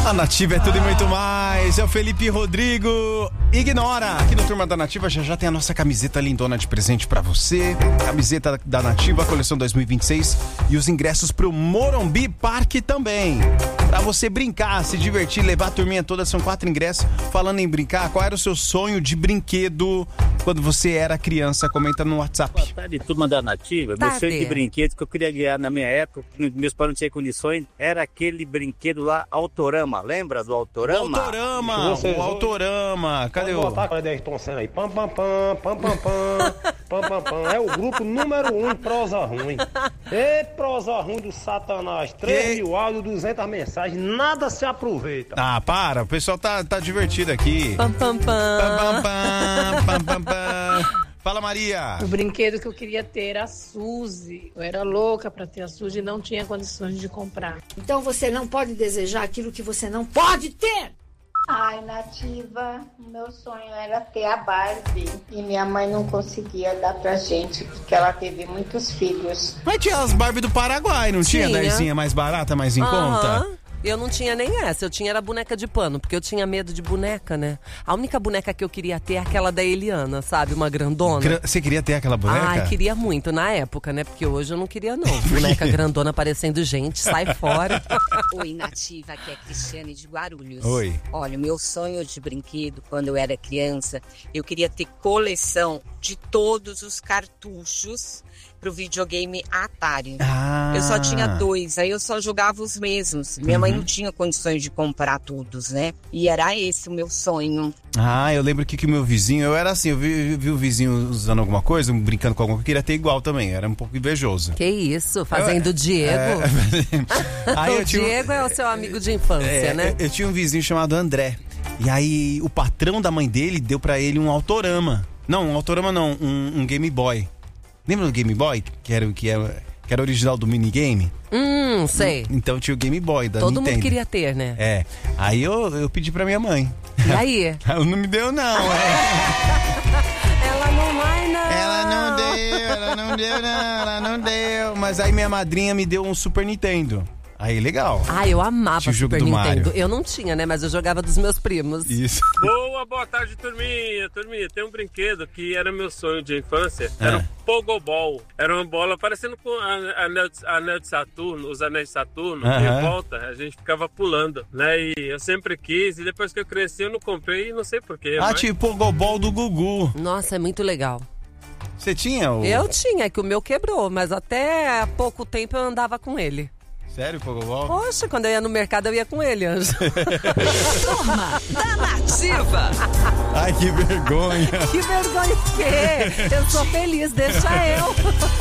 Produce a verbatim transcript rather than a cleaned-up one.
A Nativa é tudo e muito mais. É o Felipe Rodrigo. Ignora. Aqui no Turma da Nativa já já tem a nossa camiseta lindona de presente pra você. Camiseta da Nativa, coleção dois mil e vinte e seis. E os ingressos pro Morumbi Parque também. Pra você brincar, se divertir, levar a turminha toda. São quatro ingressos. Falando em brincar, qual era o seu sonho de brinquedo quando você era criança? Comenta no WhatsApp. Boa tarde, Turma da Nativa. Meu sonho de brinquedo que eu queria ganhar na minha época, meus pais não tinham condições, era aquele brinquedo lá, Autorama. Lembra do Autorama? Autorama, o Autorama. Cadê o... botar a Ayrton Senna aí. Pam, pam, pam, pam, pam, pam, pam, pam, pam. É o grupo número um, prosa ruim. Ê, prosa ruim do Satanás. três mil áudios, duzentas mensagens, nada se aproveita. Ah, para, o pessoal tá, tá divertido aqui. Pam, pam, pam. Pam, pam, pam, pam, pam. Fala, Maria. O brinquedo que eu queria ter era a Suzy. Eu era louca pra ter a Suzy e não tinha condições de comprar. Então você não pode desejar aquilo que você não pode ter. Ai, Nativa, meu sonho era ter a Barbie e minha mãe não conseguia dar pra gente porque ela teve muitos filhos. Mas tinha as Barbie do Paraguai, não tinha? Tinha. Dazinha mais barata, mais em Aham. conta? Eu não tinha nem essa, eu tinha era boneca de pano, porque eu tinha medo de boneca, né? A única boneca que eu queria ter é aquela da Eliana, sabe? Uma grandona. Gra- Você queria ter aquela boneca? Ai, queria muito, na época, né? Porque hoje eu não queria, não. Boneca grandona parecendo gente, sai fora. Oi, Nativa, aqui é a Cristiane de Guarulhos. Oi. Olha, o meu sonho de brinquedo, quando eu era criança, eu queria ter coleção de todos os cartuchos pro videogame Atari. Ah. Eu só tinha dois, aí eu só jogava os mesmos. Minha Uhum. mãe não tinha condições de comprar todos, né? E era esse o meu sonho. Ah, eu lembro que que o meu vizinho, eu era assim, eu vi, vi o vizinho usando alguma coisa, brincando com alguma coisa, eu queria ter igual também, era um pouco invejoso. Que isso, fazendo Eu- Diego. É... Aí o eu tinha um- Diego é o seu amigo de infância, É, né? Eu, eu tinha um vizinho chamado André. E aí o patrão da mãe dele deu pra ele um Autorama. Não, um Autorama não, um, um Game Boy. Lembra do Game Boy? Que era, que era, que era original do minigame? Hum, sei. Então tinha o Game Boy da Todo Nintendo. mundo queria ter, né? É. Aí eu, eu pedi pra minha mãe. E aí? Ela não me deu, não. É. Ela não vai, não. Ela não deu, ela não deu, não, ela não deu. Mas aí minha madrinha me deu um Super Nintendo. Aí, legal. Ah, eu amava Tinha o jogo Super do Nintendo. Mario. Eu não tinha, né? Mas eu jogava dos meus primos. Isso. Boa, boa tarde, turminha. Turminha, tem um brinquedo que era meu sonho de infância. É. Era um Pogobol. Era uma bola parecendo com a, anel, de- anel de Saturno, os anéis de Saturno. Aham. Em volta, a gente ficava pulando, né? E eu sempre quis. E depois que eu cresci, eu não comprei e não sei porquê. Ah, mas... tipo o Gogol do Gugu. Nossa, é muito legal. Você tinha o... Eu tinha, é que o meu quebrou, mas até há pouco tempo eu andava com ele. Sério, Pogobol? Poxa, quando eu ia no mercado eu ia com ele, Anjo. Turma da Nativa. Ai, que vergonha. Que vergonha o quê? Eu sou feliz, deixa eu.